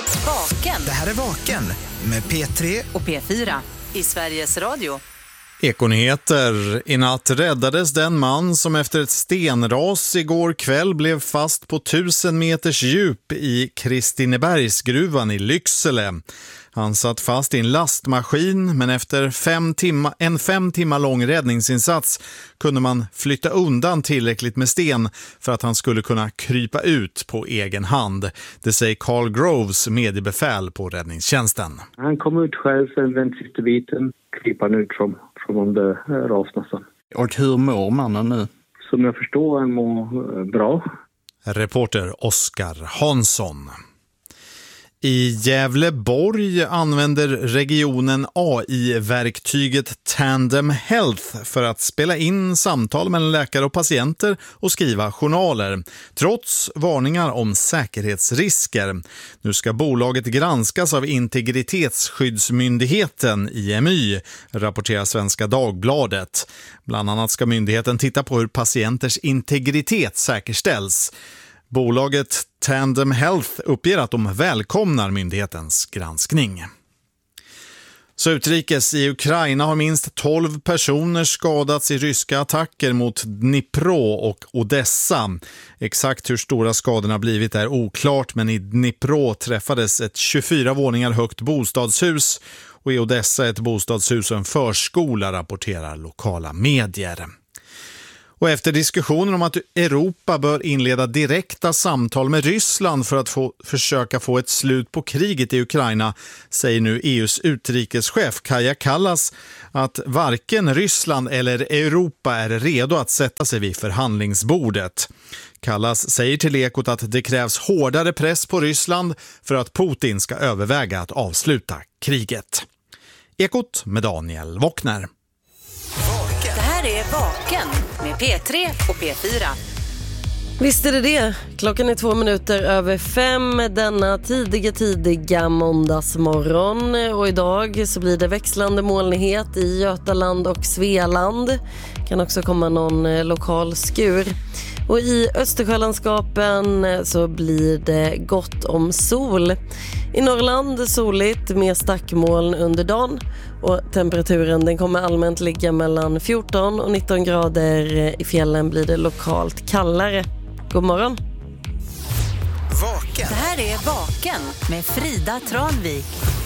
Vaken. Det här är Vaken med P3 och P4 i Sveriges Radio. Ekonyheter. I natt räddades den man som efter ett stenras igår kväll blev fast på 1000 meters djup i Kristinebergsgruvan i Lycksele. Han satt fast i en lastmaskin, men efter en 5 timmar lång räddningsinsats kunde man flytta undan tillräckligt med sten för att han skulle kunna krypa ut på egen hand. Det säger Carl Groves, mediebefäl på räddningstjänsten. Han kom ut själv, sen den sista biten krypa han ut från om det rasnästan. Och hur mår mannen nu? Som jag förstår, han mår bra. Reporter Oskar Hansson. I Gävleborg använder regionen AI-verktyget Tandem Health för att spela in samtal mellan läkare och patienter och skriva journaler, trots varningar om säkerhetsrisker. Nu ska bolaget granskas av Integritetsskyddsmyndigheten, IMY, rapporterar Svenska Dagbladet. Bland annat ska myndigheten titta på hur patienters integritet säkerställs. Bolaget Tandem Health uppger att de välkomnar myndighetens granskning. Så utrikes i Ukraina har minst 12 personer skadats i ryska attacker mot Dnipro och Odessa. Exakt hur stora skadorna blivit är oklart, men i Dnipro träffades ett 24 våningar högt bostadshus och i Odessa ett bostadshus och en förskola, rapporterar lokala medier. Och efter diskussionen om att Europa bör inleda direkta samtal med Ryssland för att försöka få ett slut på kriget i Ukraina, säger nu EUs utrikeschef Kaja Kallas att varken Ryssland eller Europa är redo att sätta sig vid förhandlingsbordet. Kallas säger till Ekot att det krävs hårdare press på Ryssland för att Putin ska överväga att avsluta kriget. Ekot med Daniel Wockner. Det här är Vaken med P3 och P4. Visst är det. Klockan är 5:02 denna tidiga måndagsmorgon. Och idag så blir det växlande molnighet i Götaland och Svealand. Kan också komma någon lokal skur. Och i Östersjölandskapen så blir det gott om sol. I Norrland soligt med stackmoln under dagen. Och temperaturen den kommer allmänt ligga mellan 14 och 19 grader. I fjällen blir det lokalt kallare. God morgon. Vaken. Det här är Vaken med Frida Tranvik.